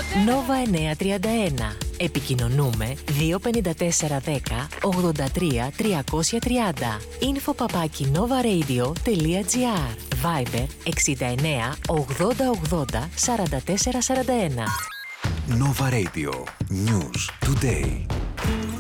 Nova 931. Επικοινωνούμε 25410 83 330. info@novaradio.gr. Viber 69 80 80 44 41. Nova Radio. News Today.